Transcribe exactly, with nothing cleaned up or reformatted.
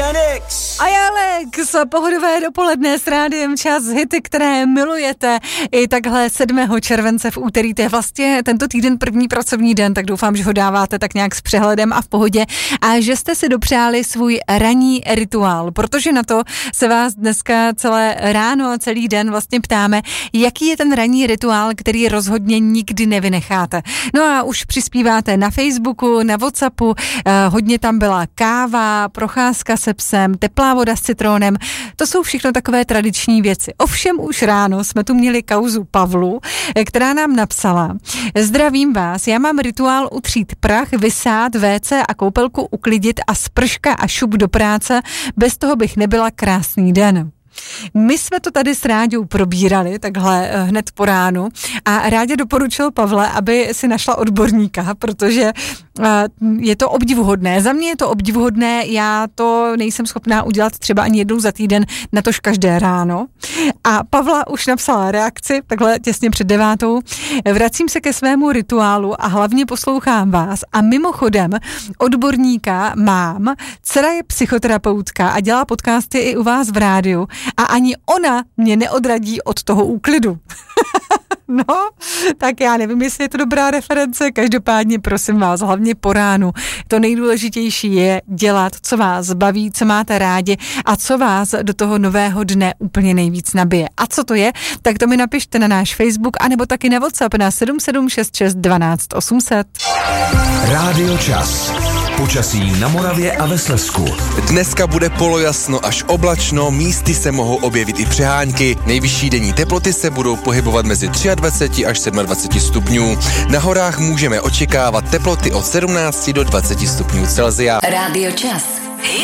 Alex. A Alex, pohodové dopoledne s rádiem Čas, hity, které milujete i takhle sedmého července v úterý, to je vlastně tento týden první pracovní den, tak doufám, že ho dáváte tak nějak s přehledem a v pohodě a že jste si dopřáli svůj ranní rituál, protože na to se vás dneska celé ráno a celý den vlastně ptáme, jaký je ten ranní rituál, který rozhodně nikdy nevynecháte. No a už přispíváte na Facebooku, na WhatsAppu, eh, hodně tam byla káva, procházka se psem, teplá voda s citrónem, to jsou všechno takové tradiční věci. Ovšem už ráno jsme tu měli kauzu Pavlu, která nám napsala: zdravím vás, já mám rituál utřít prach, vysát, vé cé a koupelku uklidit a sprška a šup do práce, bez toho bych nebyla krásný den. My jsme to tady s Ráďou probírali takhle hned po ránu a Ráďa doporučil Pavle, aby si našla odborníka, protože je to obdivuhodné. Za mě je to obdivuhodné, já to nejsem schopná udělat třeba ani jednou za týden, natož každé ráno. A Pavla už napsala reakci, takhle těsně před devátou. Vracím se ke svému rituálu a hlavně poslouchám vás. A mimochodem odborníka mám, dcera je psychoterapeutka a dělá podcasty i u vás v rádiu. A ani ona mě neodradí od toho úklidu. No, tak já nevím, jestli je to dobrá reference, každopádně prosím vás, hlavně po ránu. To nejdůležitější je dělat, co vás baví, co máte rádi a co vás do toho nového dne úplně nejvíc nabije. A co to je? Tak to mi napište na náš Facebook anebo taky na WhatsApp na sedm sedm šest šest dvanáct osm set. Rádio Čas. Počasí na Moravě a ve Slezsku. Dneska bude polojasno až oblačno, místy se mohou objevit i přehánky. Nejvyšší denní teploty se budou pohybovat mezi dvacet tři až dvacet sedm stupňů. Na horách můžeme očekávat teploty od sedmnáct do dvacet stupňů Celsia. Rádio Čas.